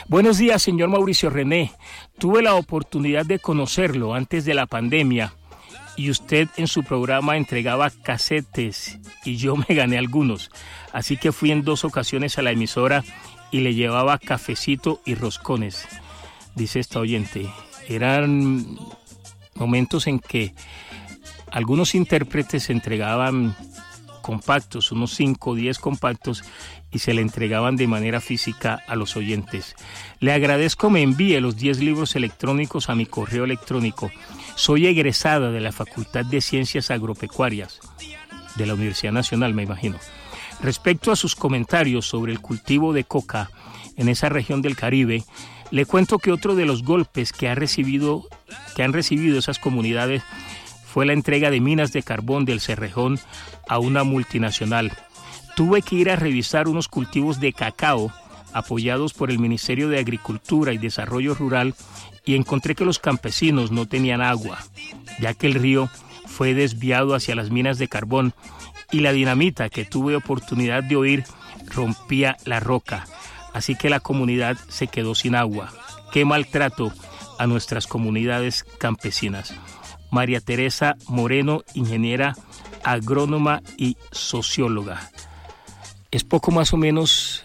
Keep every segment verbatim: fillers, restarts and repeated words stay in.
Buenos días, señor Mauricio René. Tuve la oportunidad de conocerlo antes de la pandemia y usted en su programa entregaba casetes y yo me gané algunos. Así que fui en dos ocasiones a la emisora y le llevaba cafecito y roscones. Dice esta oyente, eran momentos en que algunos intérpretes entregaban compactos, unos cinco o diez compactos, y se le entregaban de manera física a los oyentes. Le agradezco me envíe los diez libros electrónicos a mi correo electrónico. Soy egresada de la Facultad de Ciencias Agropecuarias de la Universidad Nacional, me imagino. Respecto a sus comentarios sobre el cultivo de coca en esa región del Caribe, le cuento que otro de los golpes que ha recibido, que han recibido esas comunidades fue la entrega de minas de carbón del Cerrejón a una multinacional. Tuve que ir a revisar unos cultivos de cacao apoyados por el Ministerio de Agricultura y Desarrollo Rural y encontré que los campesinos no tenían agua, ya que el río fue desviado hacia las minas de carbón y la dinamita que tuve oportunidad de oír rompía la roca, así que la comunidad se quedó sin agua. ¡Qué maltrato a nuestras comunidades campesinas! María Teresa Moreno, ingeniera agrónoma y socióloga. Es poco más o menos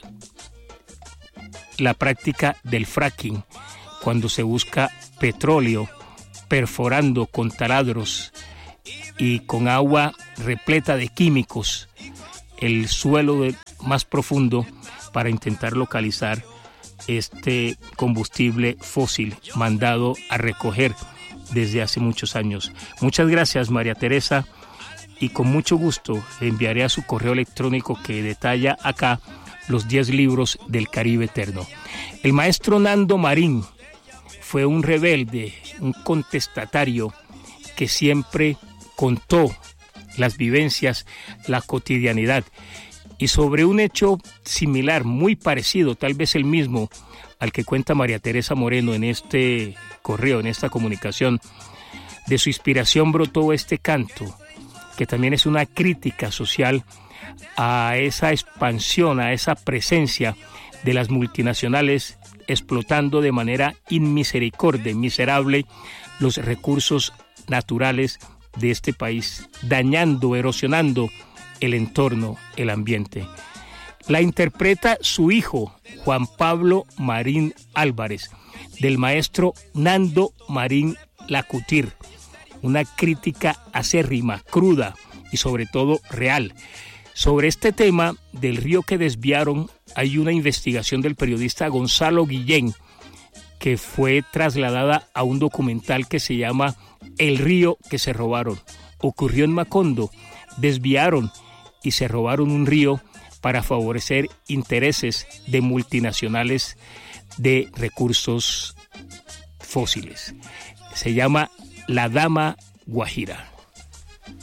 la práctica del fracking, cuando se busca petróleo perforando con taladros y con agua repleta de químicos el suelo de, más profundo para intentar localizar este combustible fósil mandado a recoger desde hace muchos años. Muchas gracias, María Teresa, y con mucho gusto le enviaré a su correo electrónico que detalla acá los diez libros del Caribe Eterno. El maestro Nando Marín fue un rebelde, un contestatario que siempre contó las vivencias, la cotidianidad, y sobre un hecho similar, muy parecido, tal vez el mismo, al que cuenta María Teresa Moreno en este correo, en esta comunicación. De su inspiración brotó este canto, que también es una crítica social a esa expansión, a esa presencia de las multinacionales explotando de manera inmisericordia, miserable, los recursos naturales de este país, dañando, erosionando el entorno, el ambiente. La interpreta su hijo, Juan Pablo Marín Álvarez, del maestro Nando Marín Lacutir. Una crítica acérrima, cruda y sobre todo real. Sobre este tema del río que desviaron hay una investigación del periodista Gonzalo Guillén que fue trasladada a un documental que se llama El río que se robaron. Ocurrió en Macondo, desviaron y se robaron un río para favorecer intereses de multinacionales de recursos fósiles. Se llama La Dama Guajira.